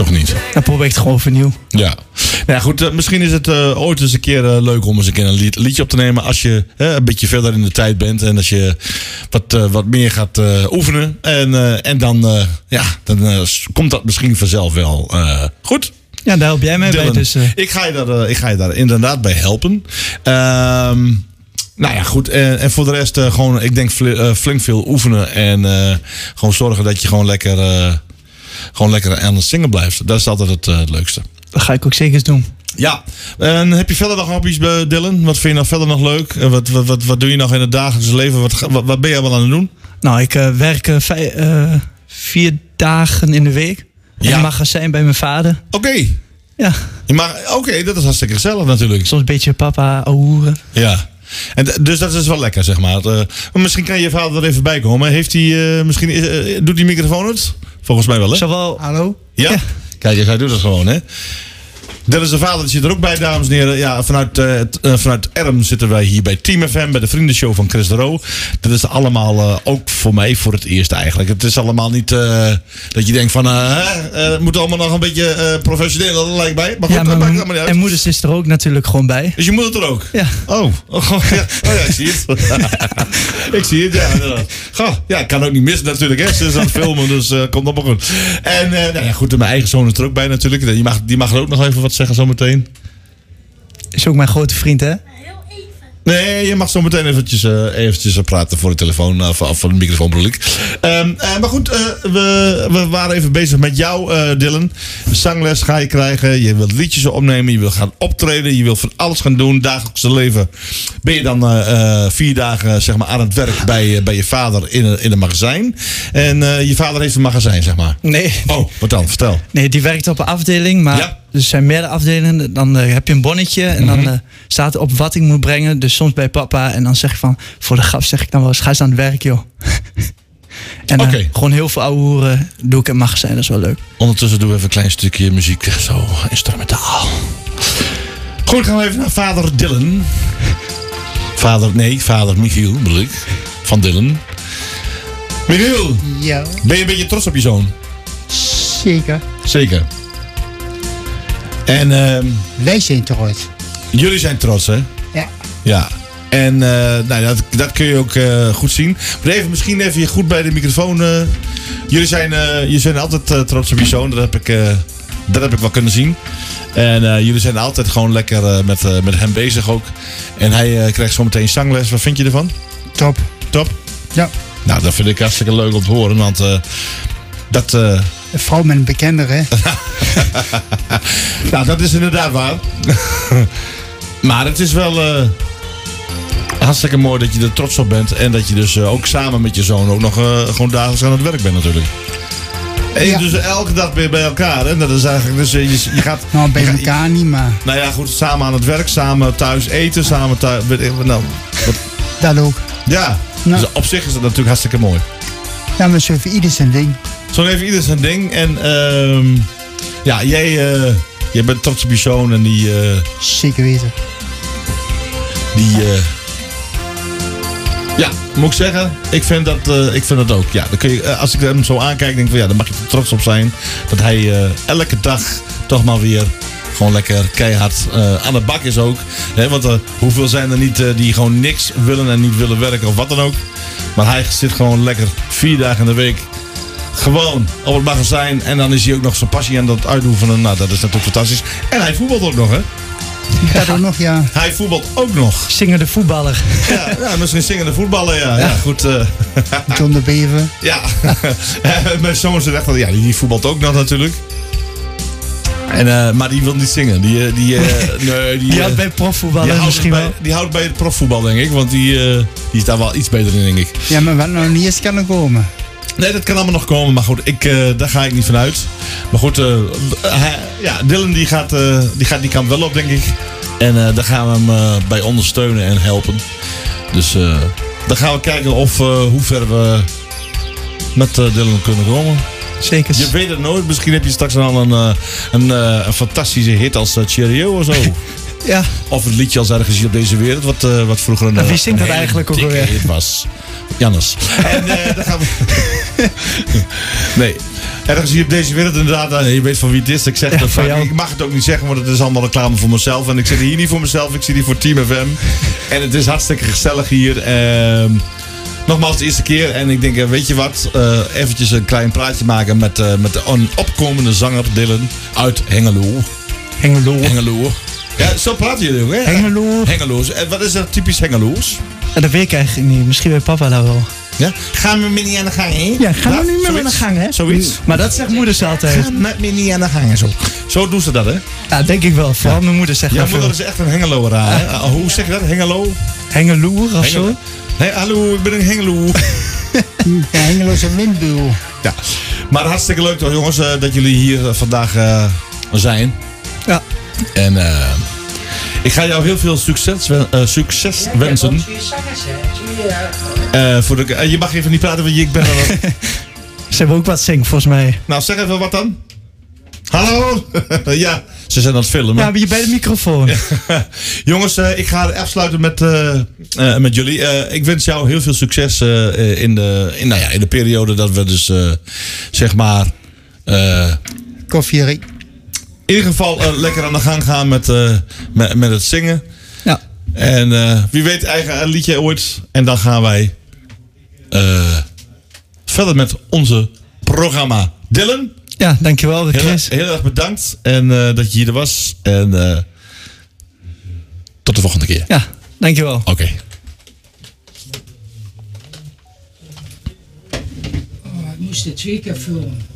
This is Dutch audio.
Toch niet? Dan probeer ik het gewoon vernieuw. Ja. Nou ja, goed. Misschien is het ooit eens een keer leuk om eens een keer een liedje op te nemen. Als je een beetje verder in de tijd bent. En als je wat meer gaat oefenen. En dan komt dat misschien vanzelf wel goed. Ja, daar help jij mij Dylan, bij. Dus, ik ga je daar inderdaad bij helpen. Nou ja, goed. En voor de rest gewoon, ik denk flink veel oefenen. En gewoon zorgen dat je gewoon lekker aan het zingen blijft. Dat is altijd het leukste. Dat ga ik ook zeker eens doen. Ja. En heb je verder nog hobby's, Dylan? Wat vind je nou verder nog leuk? Wat doe je nog in het dagelijkse leven? Wat ben je wel aan het doen? Nou, ik werk 4 dagen in de week. In een magazijn bij mijn vader. Oké. Ja. Oké, dat is hartstikke gezellig natuurlijk. Soms een beetje papa ouwehoeren. Ja. En dus dat is wel lekker, zeg maar. Maar misschien kan je vader er even bij komen. Heeft hij doet die microfoon het? Volgens mij wel, hè? Zowel. Hallo? Ja? Kijk, hij doet het gewoon, hè? Dat is de vader, die zit er ook bij, dames en heren. Ja, vanuit Erm zitten wij hier bij Team FM, bij de vriendenshow van Chris de Roo. Dat is allemaal ook voor mij voor het eerst eigenlijk. Het is allemaal niet dat je denkt van, het moet allemaal nog een beetje professioneel, lijkt mij. Maar goed, Ja, dat maakt allemaal niet uit. En moeders is er ook natuurlijk gewoon bij. Is je moeder er ook? Ja. Oh ja, ik zie het. Ik zie het, ja, inderdaad. Goh, ja, ik kan ook niet missen natuurlijk, hè. Ze is aan het filmen, dus komt allemaal goed. En nou ja, goed, mijn eigen zoon is er ook bij natuurlijk. Die mag er ook nog even wat zeggen zometeen. Is ook mijn grote vriend, hè? Nee, je mag zo meteen eventjes praten voor de telefoon of voor de microfoon bedoel ik. Maar goed, we waren even bezig met jou, Dylan. Zangles ga je krijgen, je wilt liedjes opnemen, je wil gaan optreden, je wilt van alles gaan doen. Dagelijkse leven ben je dan 4 dagen zeg maar, aan het werk bij je vader in een magazijn. En je vader heeft een magazijn, zeg maar. Nee. Oh, wat dan? Vertel. Nee, die werkt op een afdeling, maar Ja. er zijn meerdere afdelingen. Dan heb je een bonnetje en dan staat er op wat ik moet brengen. Dus soms bij papa en dan zeg ik van, voor de grap zeg ik dan wel eens, ga eens aan het werk, joh. En Oké. gewoon heel veel ouwe hoeren doe ik in het magazijn, dat is wel leuk. Ondertussen doen we even een klein stukje muziek, zo instrumentaal. Goed, gaan we even naar vader Dylan. Vader Michiel, bedoel ik. Van Dylan. Michiel, Ja, ben je een beetje trots op je zoon? zeker. Zeker. En Wij zijn trots. jullie zijn trots, hè? Ja. Ja. En nou, dat kun je ook goed zien. Maar misschien even goed bij de microfoon. Jullie zijn altijd trots op je zoon. Dat heb ik wel kunnen zien. En jullie zijn altijd gewoon lekker met hem bezig ook. En hij krijgt zometeen zangles. Wat vind je ervan? Top. Top? Ja. Nou, dat vind ik hartstikke leuk om te horen. Want dat... Vooral met een bekender, hè? Nou, dat is inderdaad waar. Maar het is wel hartstikke mooi dat je er trots op bent. En dat je dus ook samen met je zoon ook nog gewoon dagelijks aan het werk bent natuurlijk. En Ja. dus elke dag ben je bij elkaar. Hè? Dat is eigenlijk, dus je gaat... Nou, bij elkaar niet, maar Nou ja, goed, samen aan het werk, samen thuis eten, samen thuis... Nou, dat ook. ja, Nou. dus op zich is dat natuurlijk hartstikke mooi. Ja, maar zo voor ieder zijn ding. Zo heeft ieder zijn ding. En ja, jij bent trots op je zoon en die... Zeker weten. Ja, moet ik zeggen, ik vind dat ook. Ja, dan kun je, als ik hem zo aankijk, denk ik van ja, daar mag je er trots op zijn. Dat hij elke dag toch maar weer gewoon lekker keihard aan de bak is ook. Hè, want hoeveel zijn er niet die gewoon niks willen en niet willen werken of wat dan ook. Maar hij zit gewoon lekker 4 dagen in de week gewoon op het magazijn. En dan is hij ook nog zijn passie aan het uitoefenen. Nou, dat is natuurlijk fantastisch. En hij voetbalt ook nog, hè? Dat ook nog, ja. Hij voetbalt ook nog. Zingende voetballer. Ja, misschien zingende voetballen, ja. Ja, goed. John de Bever. Ja, mijn zoon zegt echt wel, ja, die voetbalt ook nog natuurlijk. En, maar die wil niet zingen. Die had bij profvoetballen misschien wel. Die houdt bij het profvoetbal, denk ik. Want die is daar wel iets beter in, denk ik. Ja, maar wat nou niet eens kan er komen. Nee, dat kan allemaal nog komen. Maar goed, daar ga ik niet van uit. Maar goed, Dylan die kant wel op, denk ik. En daar gaan we hem bij ondersteunen en helpen. Dus dan gaan we kijken hoe ver we met Dylan kunnen komen. Zeker. Je weet het nooit. Misschien heb je straks al een fantastische hit als Cheerio of zo. Ja. Of het liedje als ergens hier op deze wereld. Wat vroeger een Wie zingt dat hele eigenlijk ook dikke alweer? hit was. Jannes. En dan gaan we... Nee. ergens hier op deze wereld inderdaad. Je weet van wie het is. Ik zeg Ja, dat van vaak. jou. Ik mag het ook niet zeggen, want het is allemaal reclame voor mezelf. En ik zit hier niet voor mezelf, ik zit hier voor Team FM. En het is hartstikke gezellig hier. Nogmaals de eerste keer. En ik denk, weet je wat? Eventjes een klein praatje maken met een opkomende zanger Dylan uit Hengelo. Hengelo. Ja, zo praten jullie ook, hè? Hengelo. Hengeloos. En wat is er typisch Hengeloos? Ja, dat weet ik eigenlijk niet. Misschien weet papa dat wel. Ja? Gaan we met niet aan de gang, hè? Ja, gaan we Dat? nu met Zoiets? aan de gang, hè? Zoiets? Maar dat zegt moeders altijd. Gaan met me niet aan de gang, zo. Zo doen ze dat, hè? Ja, denk ik wel. Vooral mijn moeder zegt Jouw dat veel. moeder is echt een Hengeloer, hè? Hoe zeg je dat? Hengelo? Hengeloer of zo. Nee, hallo, ik ben een Hengelo. Ja, Hengeloze windbuil. Ja. Maar hartstikke leuk toch, jongens, dat jullie hier vandaag zijn. Ja. En ik ga jou heel veel succes wensen. Je mag even niet praten, want ik ben er wel. Ze hebben ook wat zingen, volgens mij. Nou, zeg even wat dan. Hallo? Ja, ze zijn aan het filmen. Ja, ben je bij de microfoon? Jongens, ik ga afsluiten met jullie. Ik wens jou heel veel succes in de periode dat we dus zeg maar Koffierie. in ieder geval lekker aan de gang gaan met het zingen. Ja. En wie weet eigen liedje ooit. En dan gaan wij verder met onze programma. Dylan, Ja, dankjewel Chris. heel erg bedankt en dat je hier was. En tot de volgende keer. Ja, dankjewel. Oké. Oh, ik moest het 2 keer filmen.